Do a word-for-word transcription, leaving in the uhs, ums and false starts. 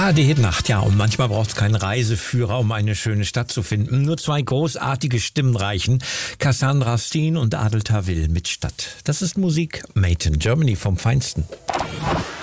Ah, die Hitnacht, ja. Und manchmal braucht es keinen Reiseführer, um eine schöne Stadt zu finden. Nur zwei großartige Stimmen reichen. Cassandra Steen und Adel Tawil mit Stadt. Das ist Musik made in Germany vom Feinsten.